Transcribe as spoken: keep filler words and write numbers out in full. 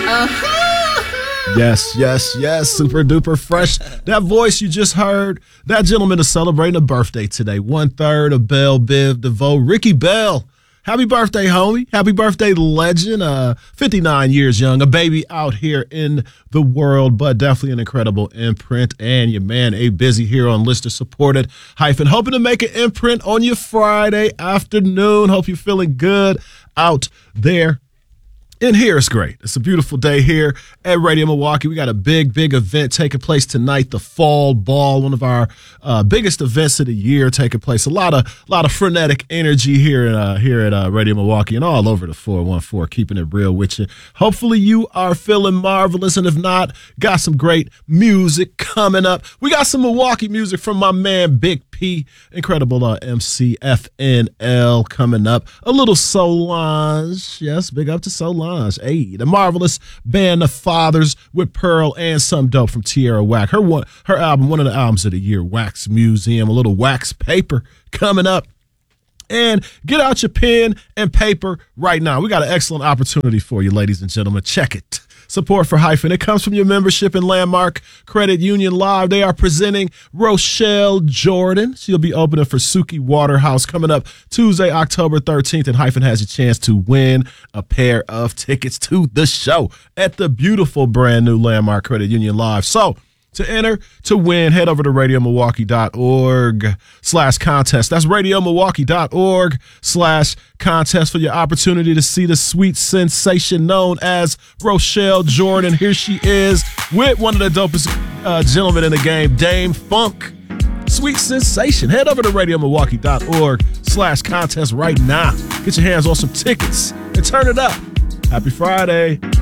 Yes, yes, yes. Super duper fresh. That voice you just heard, that gentleman is celebrating a birthday today. One third of Bell Biv DeVoe, Ricky Bell. Happy birthday, homie. Happy birthday, legend. Uh, fifty-nine years young, a baby out here in the world, but definitely an incredible imprint. And your man, A Busy here on Listener Supported Hyphen, hoping to make an imprint on your Friday afternoon. Hope you're feeling good out there. In here, it's great. It's a beautiful day here at Radio Milwaukee. We got a big, big event taking place tonight, the Fall Ball, one of our uh, biggest events of the year taking place. A lot of a lot of frenetic energy here, uh, here at uh, Radio Milwaukee and all over the four one four, keeping it real with you. Hopefully you are feeling marvelous, and if not, got some great music coming up. We got some Milwaukee music from my man Big P, incredible uh, M C F N L coming up. A little Solange, yes, big up to Solange. Hey, the marvelous band The Fathers with Pearl and some dope from Tierra Whack. Her one, her album, one of the albums of the year, Wax Museum. A little wax paper coming up. And get out your pen and paper right now. We got an excellent opportunity for you, ladies and gentlemen. Check it. Support for Hyphen. It comes from your membership in Landmark Credit Union Live. They are presenting Rochelle Jordan. She'll be opening for Suki Waterhouse coming up Tuesday, October thirteenth. And Hyphen has a chance to win a pair of tickets to the show at the beautiful brand new Landmark Credit Union Live. So, to enter, to win, head over to radiomilwaukee.org slash contest. That's radiomilwaukee.org slash contest for your opportunity to see the sweet sensation known as Rochelle Jordan. Here she is with one of the dopest uh, gentlemen in the game, Dame Funk. Sweet sensation. Head over to radiomilwaukee.org slash contest right now. Get your hands on some tickets and turn it up. Happy Friday.